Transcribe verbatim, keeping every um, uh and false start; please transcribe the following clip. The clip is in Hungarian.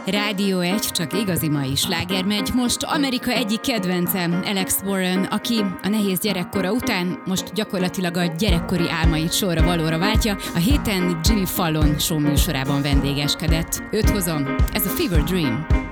Rádió egy, csak igazi mai sláger megy. Most Amerika egyik kedvence, Alex Warren, aki a nehéz gyerekkora után most gyakorlatilag a gyerekkori álmait sorra valóra váltja. A héten Jimmy Fallon show műsorában vendégeskedett. Őt hozom, ez a Fever Dream.